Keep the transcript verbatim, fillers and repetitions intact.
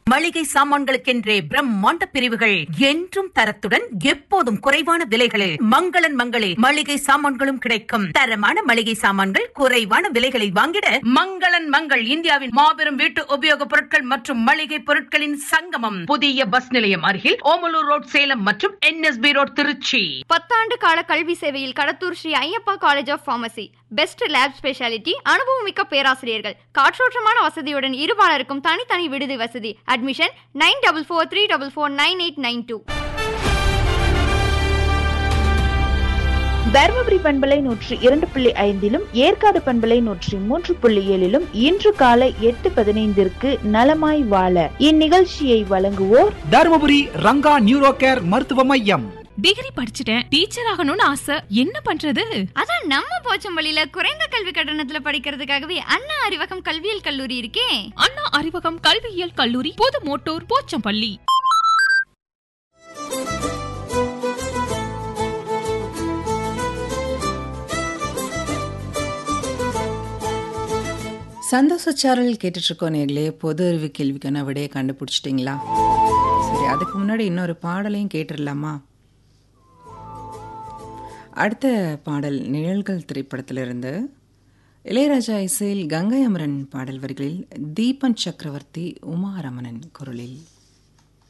மளிகை சாமான்களுக்கென்றே பிரம்மாண்ட பிரிவுகள், என்றும் தரத்துடன் எப்போதும் குறைவான விலைகளில். மங்களன் மங்களே மளிகை சாமான்களும் கிடைக்கும். தரமான மளிகை சாமான்கள் குறைவான விலைகளில் வாங்கிட மங்களன் மங்கள் இந்தியாவின் மாபெரும் வீட்டு உபயோக பொருட்கள் மற்றும் மளிகை பொருட்களின் சங்கமம். புதிய பஸ் நிலையம் அருகில் ஓமலூர் ரோட் சேலம் மற்றும் என்எஸ்பி ரோட் திருச்சி. பத்தாண்டு கால கல்வி சேவையில் Kadathur Sri Ayyappa college of pharmacy. Best lab speciality, அனுபவமிக்க பேராசிரியர்கள், காற்றோட்டமான வசதியுடன் இருபாலருக்கும் தனித்தனி விடுதி வசதி. Admission nine double four three double four nine eight nine two. Dharmapuri பண்பலை நூற்றி இரண்டு புள்ளி ஐந்திலும் ஏற்காடு பண்பலை நூற்றி மூன்று புள்ளி ஏழிலும் இன்று காலை எட்டு பதினைந்திற்கு நலமாய் வாழ இந்நிகழ்ச்சியை வழங்குவோர் தர்மபுரி ரங்கா நியூரோ கேர் மருத்துவ மையம். டிகிரி படிச்சுட்டேன், டீச்சர் ஆகணும்னு ஆசை, என்ன பண்றது? அதான் நம்ம போச்சம்பள்ளியில குறைந்த கல்வி கட்டணத்துல படிக்கிறதுக்காகவே அண்ணா அறிவகம் கல்வியியல் கல்லூரி இருக்கே. அண்ணா அறிவகம் கல்வியியல் கல்லூரி, புது மோட்டூர், போச்சம்பள்ளி. சந்தோஷச்சாரல் கேட்டுட்டு இருக்கோம் நேர்களே. பொது அறிவு கேள்விக்கான விடையை கண்டுபிடிச்சிட்டிங்களா? சரி, அதுக்கு முன்னாடி இன்னொரு பாடலையும் கேட்டுடலாமா? அடுத்த பாடல் நிழல்கள் திரைப்படத்திலிருந்து இளையராஜா இசையில் கங்கை அமரன் பாடல் வரிகளில் தீபன் சக்கரவர்த்தி உமா ரமணன் குரலில்.